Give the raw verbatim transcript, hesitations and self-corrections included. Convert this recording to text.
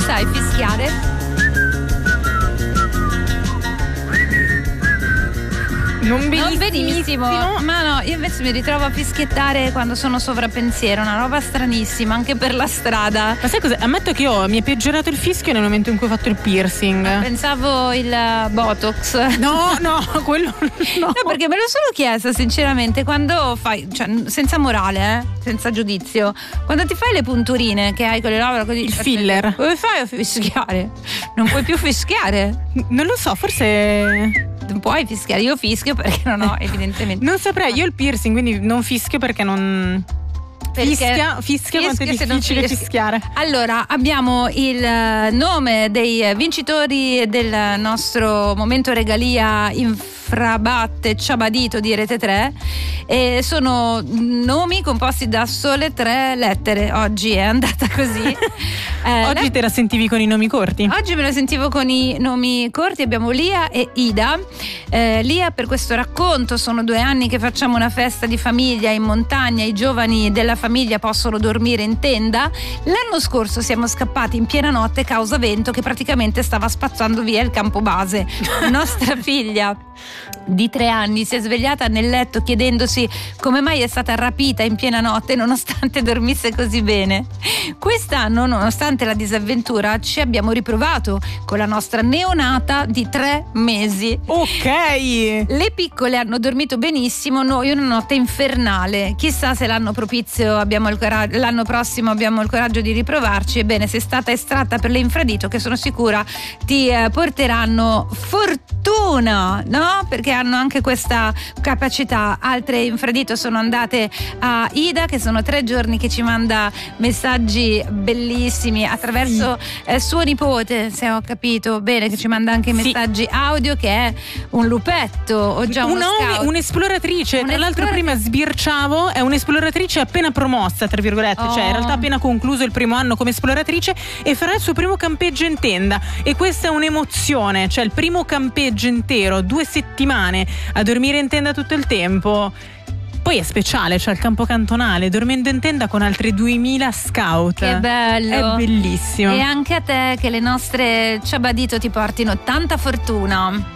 sai fischiare? Non benissimo. Non benissimo, ma no, io invece mi ritrovo a fischiettare quando sono sovrappensiero, una roba stranissima, anche per la strada. Ma sai cosa? Ammetto che io mi è peggiorato il fischio nel momento in cui ho fatto il piercing. Ma pensavo il Botox. No, no, quello no. No, perché me lo sono chiesta sinceramente quando fai, cioè senza morale, eh, senza giudizio, quando ti fai le punturine che hai quelle robe così, il filler, come fai a fischiare? Non puoi più fischiare? Non lo so, forse non puoi fischiare, io fischio perché non ho evidentemente. Non saprei, io ho il piercing, quindi non fischio perché non perché fischia, fischia quanto è difficile fischiare. Allora, abbiamo il nome dei vincitori del nostro momento regalia Infrabatte Ciabadito di Rete tre e sono nomi composti da sole tre lettere. Oggi è andata così. eh, Oggi te la sentivi con i nomi corti? Oggi me la sentivo con i nomi corti. Abbiamo Lia e Ida. eh, Lia per questo racconto: sono due anni che facciamo una festa di famiglia in montagna, i giovani della famiglia possono dormire in tenda. L'anno scorso siamo scappati in piena notte causa vento che praticamente stava spazzando via il campo base. Nostra figlia di tre anni si è svegliata nel letto chiedendosi come mai è stata rapita in piena notte nonostante dormisse così bene. Quest'anno, nonostante la disavventura, ci abbiamo riprovato con la nostra neonata di tre mesi. Ok, le piccole hanno dormito benissimo, noi una notte infernale. Chissà se l'anno propizio abbiamo il coraggio, l'anno prossimo abbiamo il coraggio di riprovarci. Ebbene, sei stata estratta per l'infradito che sono sicura ti eh, porteranno fortuna, no? Perché hanno anche questa capacità. Altre infradito sono andate a Ida, che sono tre giorni che ci manda messaggi bellissimi attraverso eh, suo nipote, se ho capito bene, che ci manda anche messaggi sì. audio, che è un lupetto o già uno scout. Un'esploratrice, tra l'altro prima sbirciavo, è un'esploratrice appena promossa, tra virgolette, oh. cioè in realtà appena concluso il primo anno come esploratrice e farà il suo primo campeggio in tenda, e questa è un'emozione, cioè il primo campeggio intero, due settimane a dormire in tenda tutto il tempo. Poi è speciale, cioè il campo cantonale, dormendo in tenda con altri duemila scout. Che bello! È bellissimo. E anche a te, che le nostre Ciabadito ti portino tanta fortuna.